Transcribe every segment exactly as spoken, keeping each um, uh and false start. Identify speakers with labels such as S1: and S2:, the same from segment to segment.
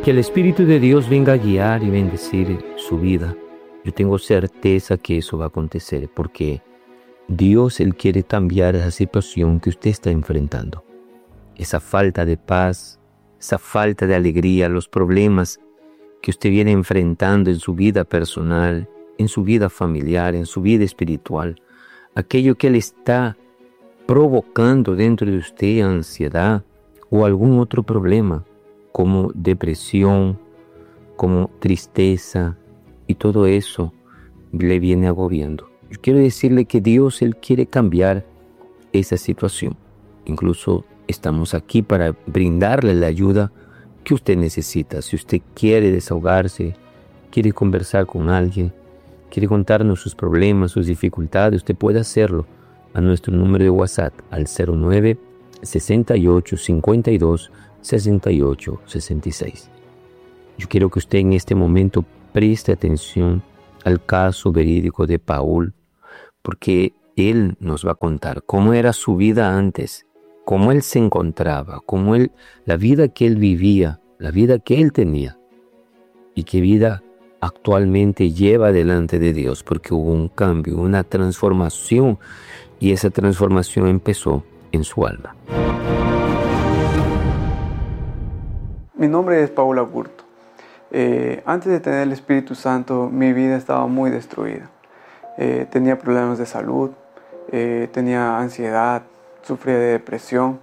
S1: Que el Espíritu de Dios venga a guiar y bendecir su vida. Yo tengo certeza que eso va a acontecer porque Dios, Él quiere cambiar esa situación que usted está enfrentando. Esa falta de paz, esa falta de alegría, los problemas que usted viene enfrentando en su vida personal, en su vida familiar, en su vida espiritual. Aquello que Él está provocando dentro de usted ansiedad o algún otro problema, como depresión, como tristeza, y todo eso le viene agobiando. Yo quiero decirle que Dios, Él quiere cambiar esa situación. Incluso estamos aquí para brindarle la ayuda que usted necesita. Si usted quiere desahogarse, quiere conversar con alguien, quiere contarnos sus problemas, sus dificultades, usted puede hacerlo a nuestro número de WhatsApp al cero nueve, sesenta y ocho, cincuenta y dos, sesenta y ocho, sesenta y seis. Yo quiero que usted en este momento preste atención al caso verídico de Paul, porque él nos va a contar cómo era su vida antes, cómo él se encontraba, cómo él, la vida que él vivía, la vida que él tenía y qué vida actualmente lleva delante de Dios, porque hubo un cambio, una transformación, y esa transformación empezó en su alma.
S2: Mi nombre es Paul Aburto. Eh, antes de tener el Espíritu Santo, mi vida estaba muy destruida. Eh, tenía problemas de salud, eh, tenía ansiedad, sufría de depresión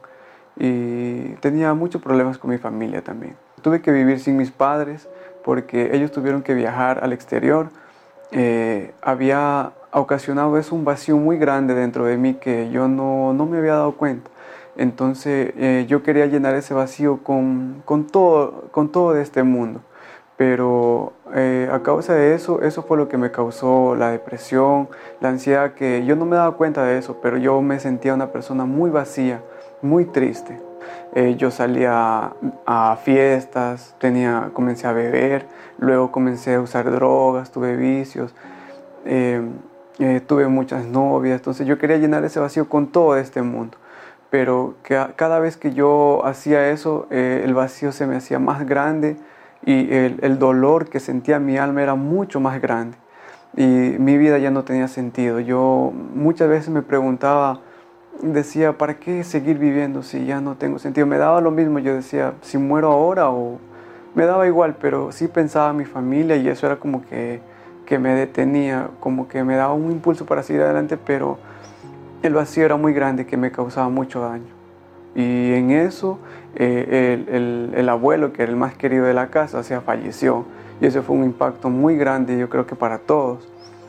S2: y tenía muchos problemas con mi familia también. Tuve que vivir sin mis padres porque ellos tuvieron que viajar al exterior. Eh, había ocasionado eso un vacío muy grande dentro de mí que yo no, no me había dado cuenta. Entonces eh, yo quería llenar ese vacío con, con, todo, con todo de este mundo. Pero eh, a causa de eso, eso fue lo que me causó la depresión, la ansiedad, que yo no me daba cuenta de eso, pero yo me sentía una persona muy vacía, muy triste. Eh, yo salía a fiestas, tenía, comencé a beber, luego comencé a usar drogas, tuve vicios, eh, eh, tuve muchas novias, entonces yo quería llenar ese vacío con todo este mundo. Pero que cada vez que yo hacía eso, eh, el vacío se me hacía más grande y el, el dolor que sentía mi alma era mucho más grande. Y mi vida ya no tenía sentido. Yo muchas veces me preguntaba, decía, ¿para qué seguir viviendo si ya no tengo sentido? Me daba lo mismo, yo decía, si muero ahora o... Me daba igual, pero sí pensaba en mi familia y eso era como que, que me detenía, como que me daba un impulso para seguir adelante, pero el vacío era muy grande que me causaba mucho daño. Y en eso eh, el, el, el abuelo, que era el más querido de la casa, o sea, falleció. Y eso fue un impacto muy grande, yo creo que para todos.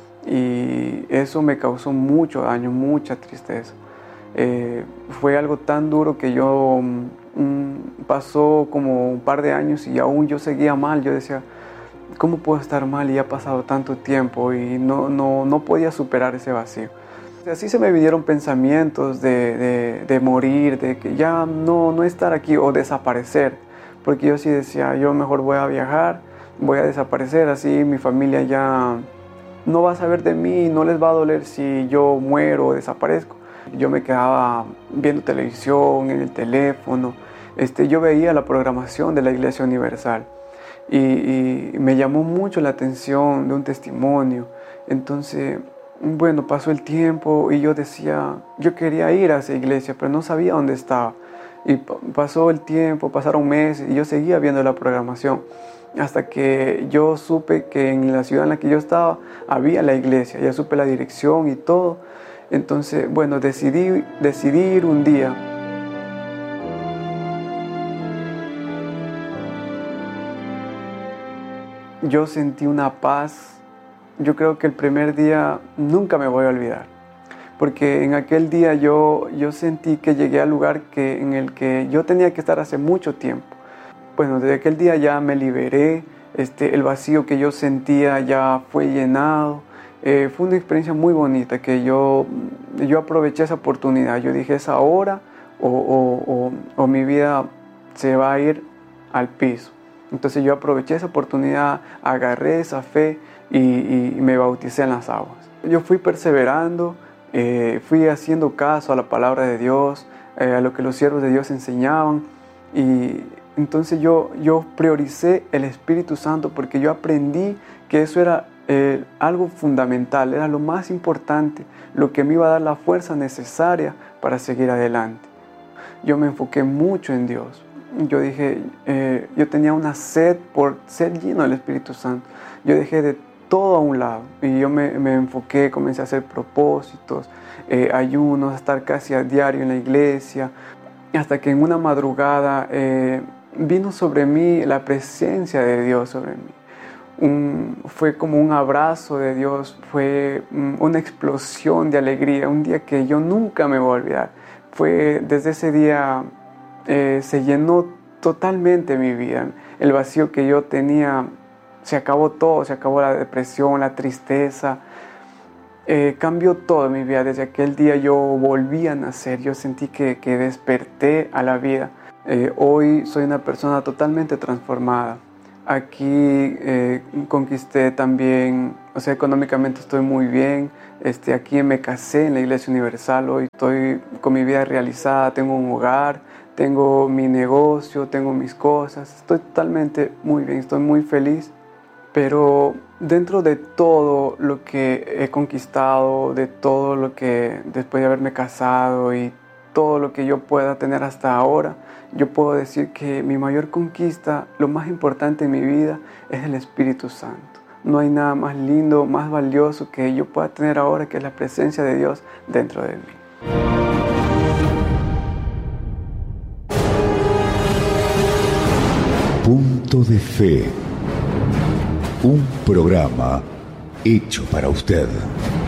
S2: Y eso me causó mucho daño, mucha tristeza. Eh, fue algo tan duro que yo mm, pasó como un par de años y aún yo seguía mal. Yo decía, ¿cómo puedo estar mal y ha pasado tanto tiempo? Y no, no, no podía superar ese vacío. Así se me vinieron pensamientos de, de, de morir, de que ya no, no estar aquí o desaparecer. Porque yo sí decía, yo mejor voy a viajar, voy a desaparecer, así mi familia ya no va a saber de mí, no les va a doler si yo muero o desaparezco. Yo me quedaba viendo televisión, en el teléfono, este, yo veía la programación de la Iglesia Universal y, y me llamó mucho la atención de un testimonio. Entonces, bueno, pasó el tiempo y yo decía, yo quería ir a esa iglesia, pero no sabía dónde estaba. Y pasó el tiempo, pasaron meses y yo seguía viendo la programación. Hasta que yo supe que en la ciudad en la que yo estaba había la iglesia, ya supe la dirección y todo. Entonces, bueno, decidí, decidí ir un día. Yo sentí una paz. Yo creo que el primer día nunca me voy a olvidar, porque en aquel día yo, yo sentí que llegué al lugar que, en el que yo tenía que estar hace mucho tiempo. Bueno, desde aquel día ya me liberé, este, el vacío que yo sentía ya fue llenado. Eh, fue una experiencia muy bonita que yo, yo aproveché esa oportunidad. Yo dije, es ahora o, o, o, o mi vida se va a ir al piso. Entonces yo aproveché esa oportunidad, agarré esa fe y, y me bauticé en las aguas. Yo fui perseverando, eh, fui haciendo caso a la palabra de Dios, eh, a lo que los siervos de Dios enseñaban y Entonces yo, yo prioricé el Espíritu Santo porque yo aprendí que eso era eh, algo fundamental, era lo más importante, lo que me iba a dar la fuerza necesaria para seguir adelante. Yo me enfoqué mucho en Dios. Yo dije, eh, yo tenía una sed por ser lleno del Espíritu Santo. Yo dejé de todo a un lado y yo me, me enfoqué, comencé a hacer propósitos, eh, ayunos, a estar casi a diario en la iglesia, hasta que en una madrugada eh, vino sobre mí la presencia de Dios sobre mí. Un, fue como un abrazo de Dios, fue um, una explosión de alegría, un día que yo nunca me voy a olvidar. Fue desde ese día eh, se llenó totalmente mi vida. El vacío que yo tenía se acabó todo, se acabó la depresión, la tristeza. Eh, cambió todo en mi vida. Desde aquel día yo volví a nacer, yo sentí que, que desperté a la vida. Eh, hoy soy una persona totalmente transformada. Aquí eh, conquisté también, o sea, económicamente estoy muy bien. Este, aquí me casé en la Iglesia Universal, hoy estoy con mi vida realizada, tengo un hogar, tengo mi negocio, tengo mis cosas. Estoy totalmente muy bien, estoy muy feliz. Pero dentro de todo lo que he conquistado, de todo lo que después de haberme casado y todo lo que yo pueda tener hasta ahora, yo puedo decir que mi mayor conquista, lo más importante en mi vida, es el Espíritu Santo. No hay nada más lindo, más valioso que yo pueda tener ahora, que es la presencia de Dios dentro de mí.
S3: Punto de Fe. Un programa hecho para usted.